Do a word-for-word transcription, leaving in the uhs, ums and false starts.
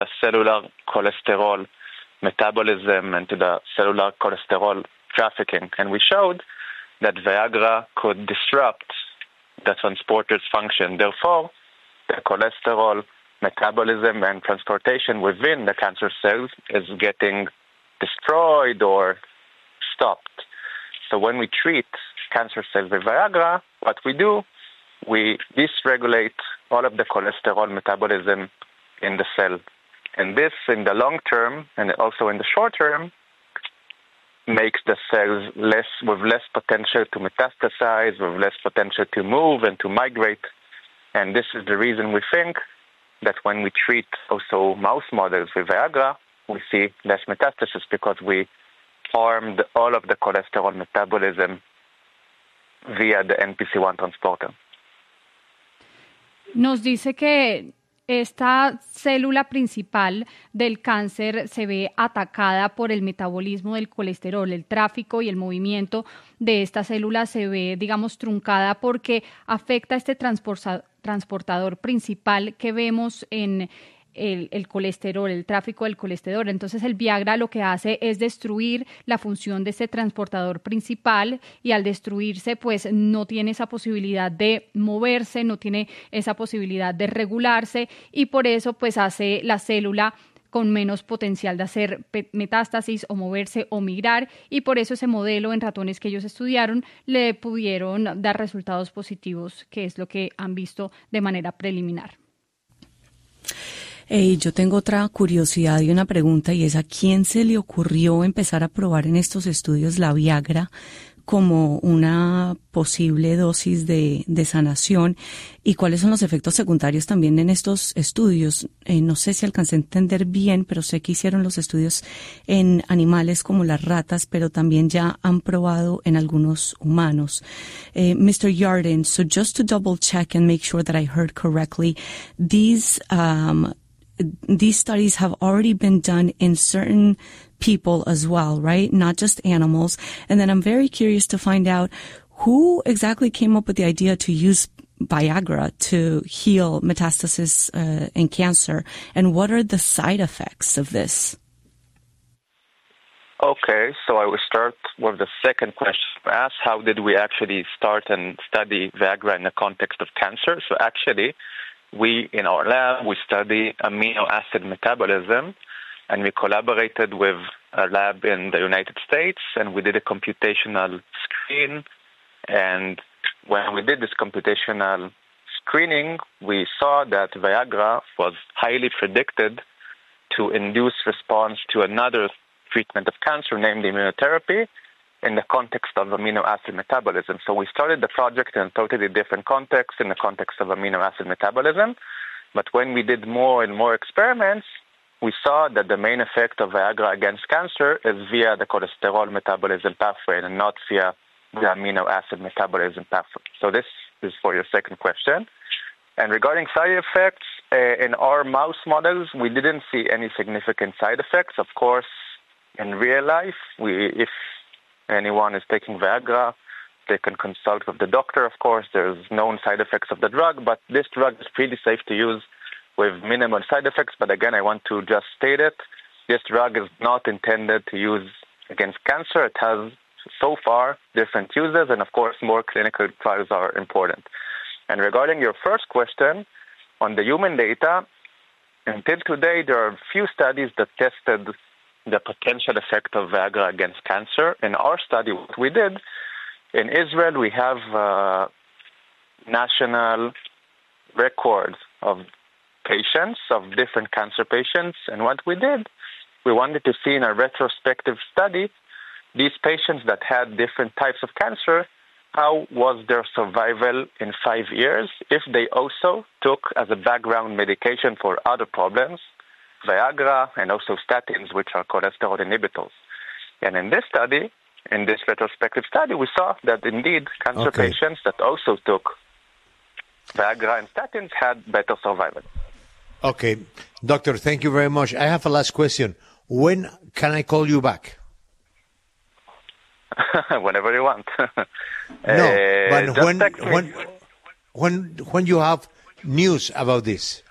the cellular cholesterol metabolism and to the cellular cholesterol trafficking. And we showed that Viagra could disrupt the transporter's function. Therefore, the cholesterol metabolism and transportation within the cancer cells is getting destroyed or stopped. So when we treat cancer cells with Viagra, what we do, we dysregulate all of the cholesterol metabolism in the cell. And this, in the long term, and also in the short term, makes the cells less with less potential to metastasize, with less potential to move and to migrate. And this is the reason we think that when we treat also mouse models with Viagra, we see less metastasis because we harmed all of the cholesterol metabolism via the N P C one transporter. Nos dice que esta célula principal del cáncer se ve atacada por el metabolismo del colesterol, el tráfico y el movimiento de esta célula se ve, digamos, truncada porque afecta este transportador principal que vemos en El, el colesterol, el tráfico del colesterol. Entonces el Viagra lo que hace es destruir la función de este transportador principal y al destruirse pues no tiene esa posibilidad de moverse, no tiene esa posibilidad de regularse y por eso pues hace la célula con menos potencial de hacer metástasis o moverse o migrar y por eso ese modelo en ratones que ellos estudiaron le pudieron dar resultados positivos, que es lo que han visto de manera preliminar. Hey, yo tengo otra curiosidad y una pregunta y es ¿a quién se le ocurrió empezar a probar en estos estudios la Viagra como una posible dosis de, de sanación y cuáles son los efectos secundarios también en estos estudios? Eh, no sé si alcancé a entender bien, pero sé que hicieron los estudios en animales como las ratas, pero también ya han probado en algunos humanos. Eh, mister Yarden, so just to double check and make sure that I heard correctly, these um, These studies have already been done in certain people as well, right? Not just animals. And then I'm very curious to find out who exactly came up with the idea to use Viagra to heal metastasis uh, in cancer, and what are the side effects of this? Okay, so I will start with the second question. Ask how did we actually start and study Viagra in the context of cancer? So actually, we, in our lab, we study amino acid metabolism, and we collaborated with a lab in the United States, and we did a computational screen. And when we did this computational screening, we saw that Viagra was highly predicted to induce response to another treatment of cancer, namely immunotherapy, in the context of amino acid metabolism. So we started the project in a totally different context, in the context of amino acid metabolism. But when we did more and more experiments, we saw that the main effect of Viagra against cancer is via the cholesterol metabolism pathway and not via the amino acid metabolism pathway. So this is for your second question. And regarding side effects, uh, in our mouse models, we didn't see any significant side effects. Of course, in real life, we if anyone is taking Viagra, they can consult with the doctor, of course. There's known side effects of the drug, but this drug is pretty safe to use with minimal side effects. But again, I want to just state it. This drug is not intended to use against cancer. It has, so far, different uses, and of course, more clinical trials are important. And regarding your first question, on the human data, until today, there are few studies that tested the potential effect of Viagra against cancer. In our study, what we did, in Israel, we have uh, national records of patients, of different cancer patients. And what we did, we wanted to see in a retrospective study, these patients that had different types of cancer, how was their survival in five years if they also took as a background medication for other problems, Viagra, and also statins, which are cholesterol inhibitors. And in this study, in this retrospective study, we saw that indeed cancer okay. patients that also took Viagra and statins had better survival. Okay. Doctor, thank you very much. I have a last question. When can I call you back? Whenever you want. no, uh, but when, when, when, when you have news about this.